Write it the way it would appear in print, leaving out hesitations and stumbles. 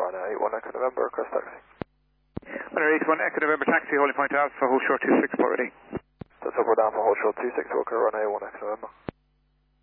Runway 81 Echo November, request taxi. Runway 81 Echo November, taxi, holding point Alpha, hold short 26, port ready. That's up or down for hold short 26, Walker, Runway 81 Echo November.